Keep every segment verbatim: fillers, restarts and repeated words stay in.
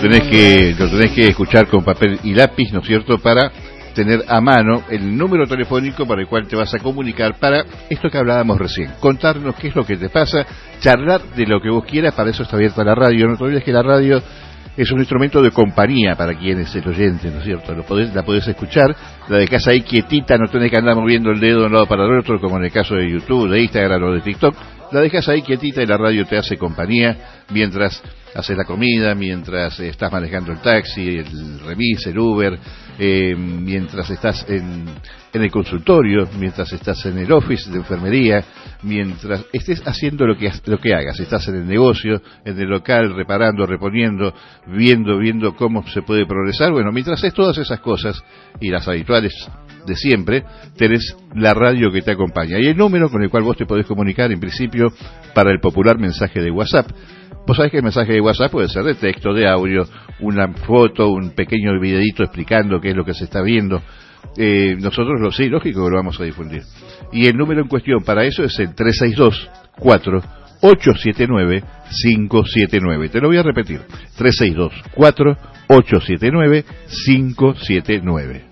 tenés que, lo tenés que escuchar con papel y lápiz, ¿no es cierto?, para tener a mano el número telefónico para el cual te vas a comunicar para esto que hablábamos recién, contarnos qué es lo que te pasa, charlar de lo que vos quieras. Para eso está abierta la radio. No te olvides que la radio es un instrumento de compañía para quien es el oyente, ¿no es cierto? Lo podés, la podés escuchar, la dejás ahí quietita, no tenés que andar moviendo el dedo de un lado para el otro, como en el caso de YouTube, de Instagram o de TikTok. La dejás ahí quietita y la radio te hace compañía mientras haces la comida, mientras estás manejando el taxi, el remis, el Uber, eh, mientras estás en, en el consultorio, mientras estás en el office de enfermería, mientras estés haciendo lo que lo que hagas, estás en el negocio, en el local, reparando, reponiendo, viendo, viendo cómo se puede progresar. Bueno, mientras haces todas esas cosas y las habituales de siempre, tenés la radio que te acompaña y el número con el cual vos te podés comunicar en principio para el popular mensaje de WhatsApp. Vos sabés que el mensaje de WhatsApp puede ser de texto, de audio, una foto, un pequeño videíto explicando qué es lo que se está viendo. Eh, nosotros lo sí, lógico que lo vamos a difundir. Y el número en cuestión para eso es el tres seis dos, cuatro, ocho siete nueve, cinco siete nueve. Te lo voy a repetir, tres seis dos, cuatro, ocho siete nueve, cinco siete nueve.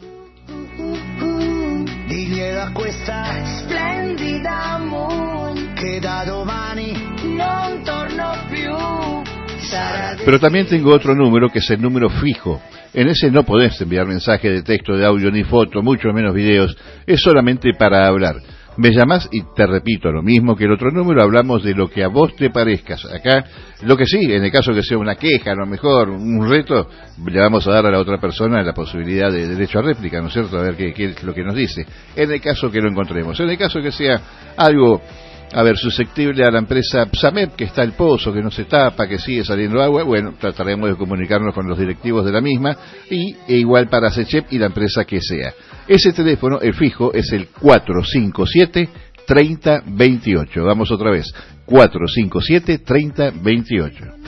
Digliela questa splendida moon che da domani non torno più. Pero también tengo otro número que es el número fijo. En ese no podés enviar mensaje de texto, de audio ni foto, mucho menos videos. Es solamente para hablar. Me llamás y te repito lo mismo que el otro número, hablamos de lo que a vos te parezcas. Acá, lo que sí, en el caso que sea una queja, a lo mejor un reto, le vamos a dar a la otra persona la posibilidad de derecho a réplica, ¿no es cierto? A ver qué, qué es lo que nos dice. En el caso que lo encontremos. En el caso que sea algo, a ver, susceptible a la empresa Psamep, que está el pozo, que no se tapa, que sigue saliendo agua, bueno, trataremos de comunicarnos con los directivos de la misma, y e igual para Sechep y la empresa que sea. Ese teléfono, el fijo, es el cuatro cinco siete, tres cero dos ocho. Vamos otra vez, cuatro cinco siete, tres cero dos ocho.